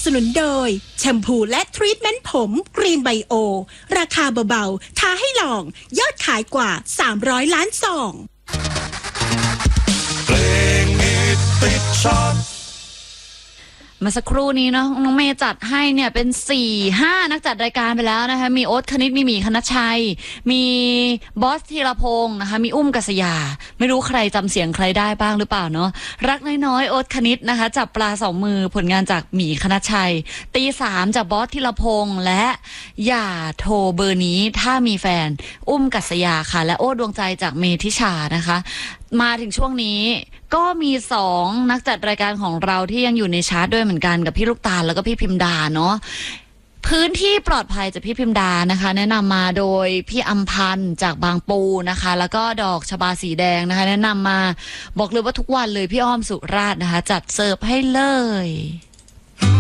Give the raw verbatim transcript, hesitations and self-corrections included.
นุนโดยแชมพูและทรีทเมนต์ผมกรีนไบโอราคาเบาๆท้าให้ลองยอดขายกว่าสามร้อยล้านซองเพลงฮิตติดชาร์ตมาสักครู่นี้เนาะน้องเมย์จัดให้เนี่ยเป็นสี่ห้านักจัดรายการไปแล้วนะคะมีโอ๊ตคณิตมีหมีคณชัยมีบอสธีรพงศ์นะคะมีอุ้มกัสยาไม่รู้ใครจำเสียงใครได้บ้างหรือเปล่าเนาะรักน้อยๆโอ๊ตคณิตนะคะจับปลาสองมือผลงานจากหมีคณชัยตีสามจากบอสธีรพงศ์และอย่าโทรเบอร์นี้ถ้ามีแฟนอุ้มกัสยาค่ะและโอ้ดวงใจจากเมธิชานะคะมาถึงช่วงนี้ก็มีสองนักจัดรายการของเราที่ยังอยู่ในชาร์ตด้วยเหมือนกันกับพี่ลูกตาลแล้วก็พี่พิมดาเนาะพื้นที่ปลอดภัยจากพี่พิมดานะคะแนะนำมาโดยพี่อำพันธ์จากบางปูนะคะแล้วก็ดอกชบาสีแดงนะคะแนะนำมาบอกเลยว่าทุกวันเลยพี่อ้อมสุราษฎร์นะคะจัดเสิร์ฟให้เลย